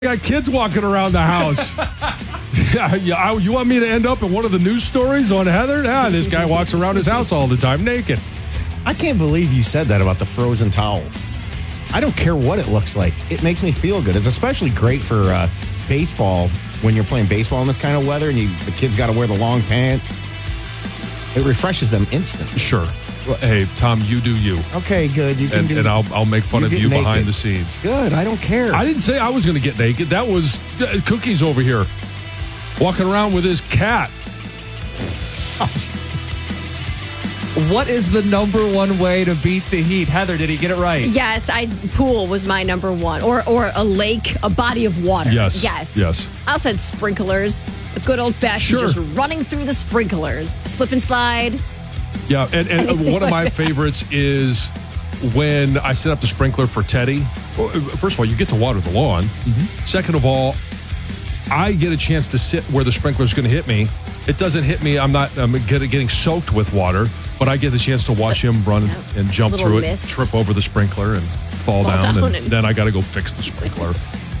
got kids walking around the house. You want me to end up in one of the news stories on Heather? Yeah, this guy walks around his house all the time naked. I can't believe you said that about the frozen towels. I don't care what it looks like. It makes me feel good. It's especially great for baseball when you're playing baseball in this kind of weather and the kids got to wear the long pants. It refreshes them instantly. Sure. Well, hey, Tom, you do you. Okay, good. You can and I'll make fun of you behind the scenes. Good. I don't care. I didn't say I was going to get naked. That was Cookies over here walking around with his cat. What is the number one way to beat the heat? Heather, did he get it right? Yes, pool was my number one. Or a lake, a body of water. Yes. I also had sprinklers. A good old-fashioned just running through the sprinklers. Slip and slide. Yeah, and one of my favorites is when I set up the sprinkler for Teddy. Well, first of all, you get to water the lawn. Mm-hmm. Second of all, I get a chance to sit where the sprinkler's going to hit me. It doesn't hit me. I'm getting soaked with water, but I get the chance to watch him run and jump through it, trip over the sprinkler, and fall down, and then I got to go fix the sprinkler.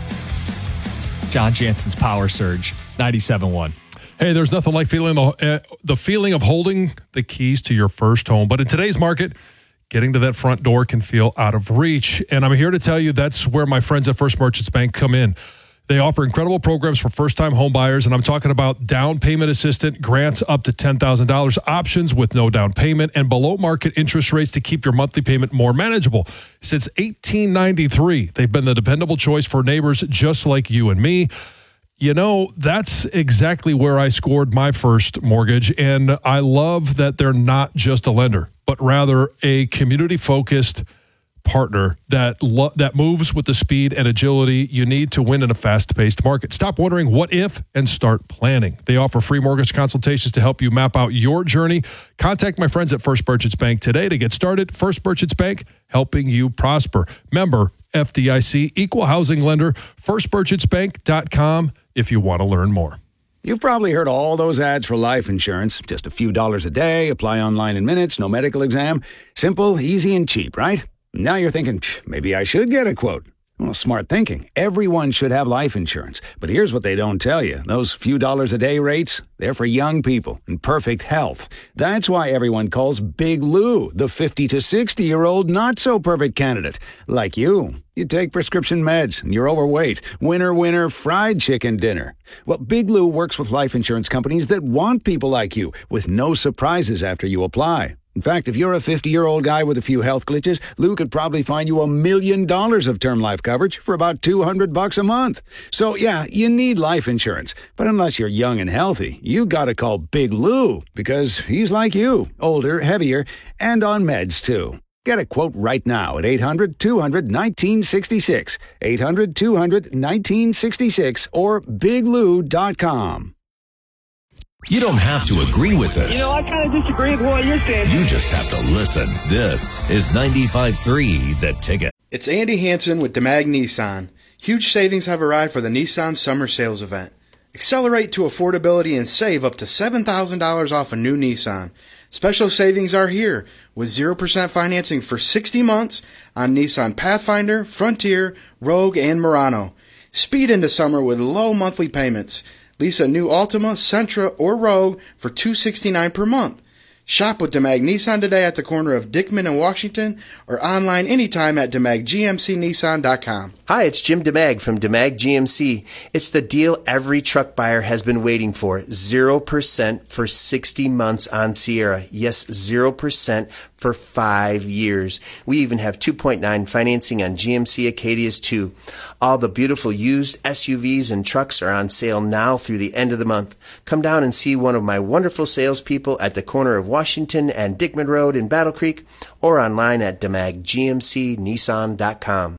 John Jansen's Power Surge, 97.1. Hey, there's nothing like feeling the feeling of holding the keys to your first home. But in today's market, getting to that front door can feel out of reach. And I'm here to tell you that's where my friends at First Merchants Bank come in. They offer incredible programs for first-time home buyers, and I'm talking about down payment assistant, grants up to $10,000, options with no down payment, and below-market interest rates to keep your monthly payment more manageable. Since 1893, they've been the dependable choice for neighbors just like you and me. You know, that's exactly where I scored my first mortgage, and I love that they're not just a lender, but rather a community-focused partner that moves with the speed and agility you need to win in a fast-paced market. Stop wondering what if and start planning. They offer free mortgage consultations to help you map out your journey. Contact my friends at First Merchants Bank today to get started. First Merchants Bank, helping you prosper. Member FDIC, equal housing lender, firstmerchantsbank.com if you want to learn more. You've probably heard all those ads for life insurance. Just a few dollars a day, apply online in minutes, no medical exam. Simple, easy, and cheap, right? Now you're thinking, maybe I should get a quote. Well, smart thinking. Everyone should have life insurance. But here's what they don't tell you. Those few dollars a day rates, they're for young people in perfect health. That's why everyone calls Big Lou the 50 to 60-year-old not-so-perfect candidate. Like you. You take prescription meds and you're overweight. Winner, winner, fried chicken dinner. Well, Big Lou works with life insurance companies that want people like you with no surprises after you apply. In fact, if you're a 50-year-old guy with a few health glitches, Lou could probably find you $1 million of term life coverage for about $200 a month. So, yeah, you need life insurance. But unless you're young and healthy, you gotta call Big Lou because he's like you, older, heavier, and on meds, too. Get a quote right now at 800-200-1966, 800-200-1966, or biglou.com. You don't have to agree with us. I kind of disagree with what you're saying. You just have to listen. This is 95.3 The Ticket. It's Andy Hansen with DeMag Nissan. Huge savings have arrived for the Nissan Summer Sales Event. Accelerate to affordability and save up to $7,000 off a new Nissan. Special savings are here with 0% financing for 60 months on Nissan Pathfinder, Frontier, Rogue, and Murano. Speed into summer with low monthly payments. Lease a new Altima, Sentra, or Rogue for $269 per month. Shop with DeMag Nissan today at the corner of Dickman and Washington or online anytime at DeMagGMCNissan.com. Hi, it's Jim DeMag from DeMag GMC. It's the deal every truck buyer has been waiting for. 0% for 60 months on Sierra. Yes, 0% for 5 years. We even have 2.9 financing on GMC Acadias too. All the beautiful used SUVs and trucks are on sale now through the end of the month. Come down and see one of my wonderful salespeople at the corner of Washington and Dickman Road in Battle Creek or online at DeMagGMCNissan.com.